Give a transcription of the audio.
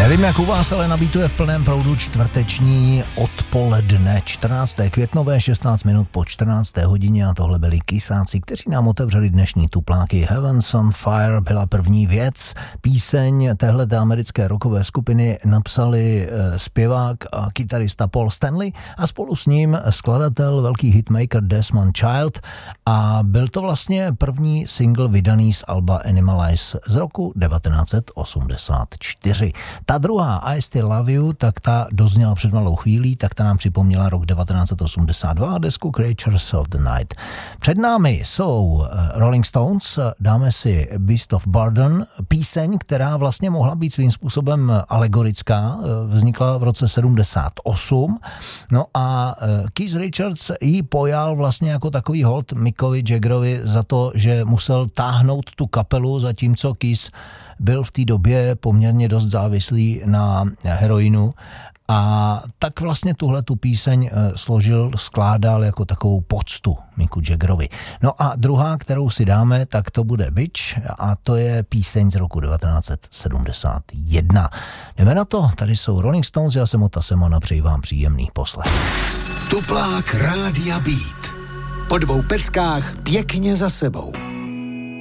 Nevím, jak u vás, ale na Beatu je v plném proudu čtvrteční odpoledne, 14. květnové, 16 minut po 14. hodině a tohle byli Kysáci, kteří nám otevřeli dnešní tupláky. Heavens on Fire byla první věc. Píseň téhleté americké rockové skupiny napsali zpěvák a kytarista Paul Stanley a spolu s ním skladatel, velký hitmaker Desmond Child a byl to vlastně první single vydaný z alba Animalize z roku 1984. Ta druhá, I Still Love You, tak ta dozněla před malou chvílí, tak ta nám připomněla rok 1982 a desku Creatures of the Night. Před námi jsou Rolling Stones, dáme si Beast of Burden, píseň, která vlastně mohla být svým způsobem alegorická, vznikla v roce 78, no a Keith Richards ji pojal vlastně jako takový hold Mickovi Jaggerovi za to, že musel táhnout tu kapelu, zatímco Keith byl v té době poměrně dost závislý na heroinu a tak vlastně tuhle tu píseň skládal jako takovou poctu Micku Jaggerovi. No a druhá, kterou si dáme, tak to bude Bitch a to je píseň z roku 1971. Jdeme na to, tady jsou Rolling Stones, já jsem Ota Semona, přeji vám příjemný poslech. Tuplák Rádia Beat. Po 2 peskách pěkně za sebou.